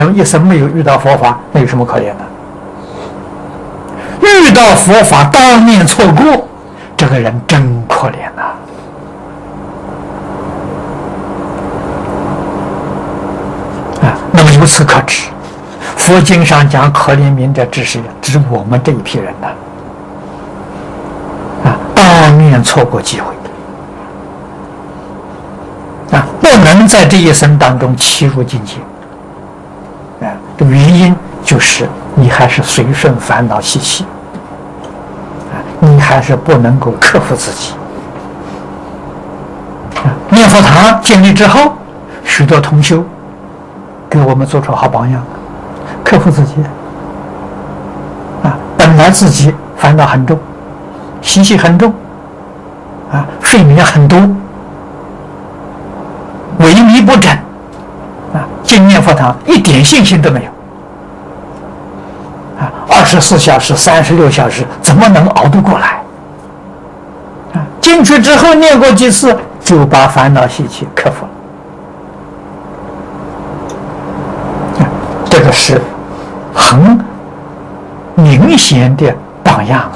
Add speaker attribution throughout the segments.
Speaker 1: 一生没有遇到佛法，那有什么可怜的？遇到佛法当面错过，这个人真可怜呐！那么由此可知，佛经上讲可怜悯者指是指我们这一批人呐。当面错过机会不能在这一生当中契入境界这原因就是你还是随顺烦恼习气你还是不能够克服自己念佛堂建立之后，许多同修给我们做出好榜样，克服自己本来自己烦恼很重，习气很重睡眠很多，萎靡不振进念佛堂一点信心都没有24小时36小时怎么能熬得过来进去之后念过几次就把烦恼习气克服了这个是很明显的榜样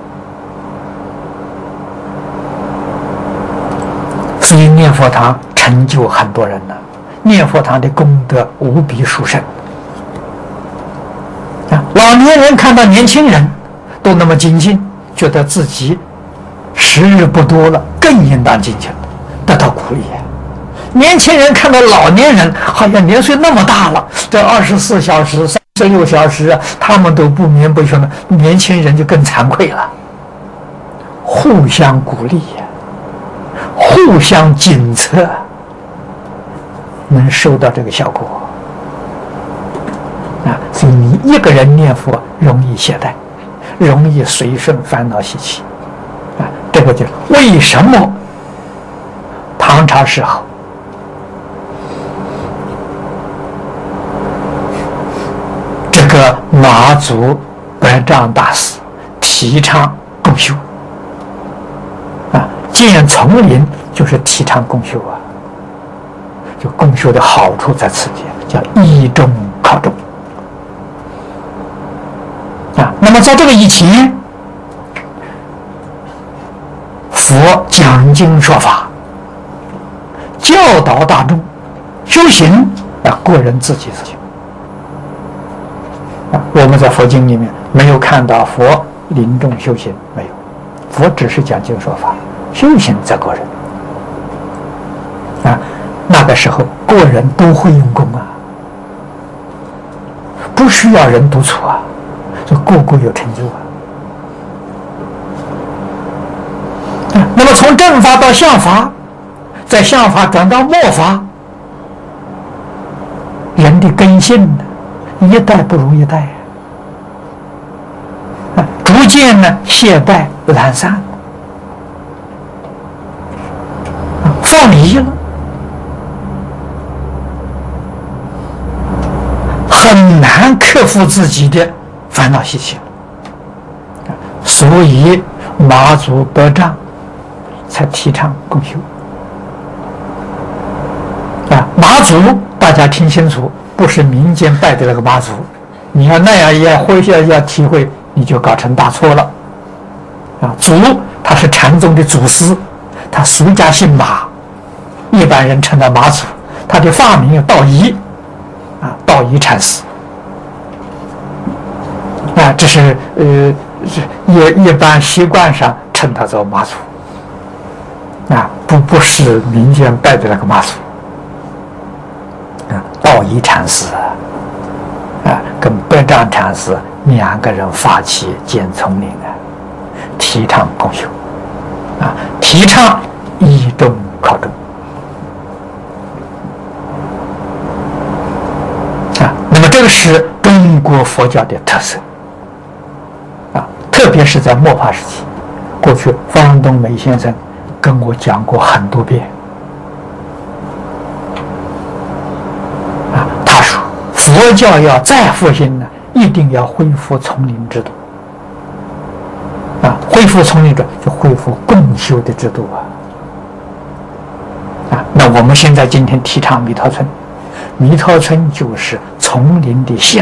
Speaker 1: 所以念佛堂成就很多人了，念佛堂的功德无比殊胜老年人看到年轻人都那么精进，觉得自己时日不多了，更应当精进了，得到鼓励年轻人看到老年人好像年岁那么大了，这24小时36小时他们都不眠不休的，年轻人就更惭愧了，互相鼓励互相检测，能收到这个效果所以你一个人念佛容易懈怠，容易随顺烦恼习气这个就是为什么唐朝时候这个马祖百丈大师提倡共修建丛林就是提倡共修就共修的好处在此地，叫依中靠中那么在这个以前，佛讲经说法，教导大众修行个人自己事情我们在佛经里面没有看到佛临终修行，没有，佛只是讲经说法，修行在个人那个时候个人都会用功不需要人督促就个个有成就那么从正法到相法，在相法转到末法，人的根性一代不如一代逐渐呢懈怠懒散放离了，很难克服自己的烦恼习气，所以马祖百丈才提倡共修马祖大家听清楚，不是民间拜的那个妈祖，你要那样要体会，你就搞成大错了祖他是禅宗的祖师，他俗家姓马，一般人称他马祖，他的法名道一道一禅师这是一般习惯上称他做马祖不是民间拜的那个马祖道一禅师跟百丈禅师两个人发起建丛林提倡共修提倡依中靠中那么这个是中国佛教的特色特别是在末法时期，过去方东梅先生跟我讲过很多遍他说佛教要再复兴呢，一定要恢复丛林制度恢复丛林制度就恢复共修的制度那我们现在今天提倡弥陀村，弥陀村就是丛林的象。